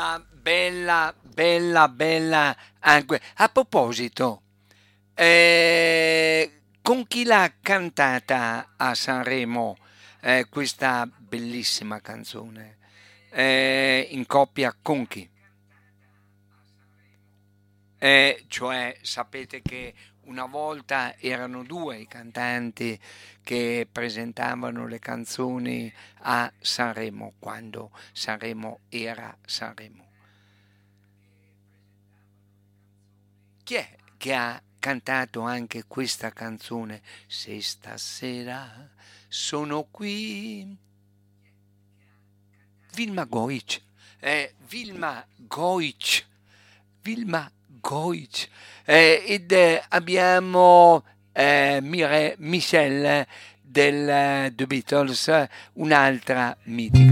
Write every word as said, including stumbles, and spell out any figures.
Ah, bella, bella, bella anche. A proposito, eh, con chi l'ha cantata a Sanremo eh, questa bellissima canzone? Eh, in coppia con chi? Eh, cioè, sapete che una volta erano due i cantanti che presentavano le canzoni a Sanremo, quando Sanremo era Sanremo. Chi è che ha cantato anche questa canzone? Se stasera sono qui. Vilma Goic. Eh, Vilma Goic. Vilma Goic. Eh, ed eh, abbiamo eh, Mire- Michelle del eh, The Beatles, un'altra mitica.